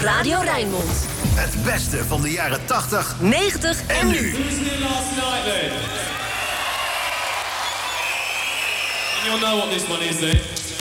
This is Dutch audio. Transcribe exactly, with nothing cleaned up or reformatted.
Radio Rijnmond. Het beste van de jaren tachtig, negentig en nu. Who's here last night then? And you'll know what this one is then.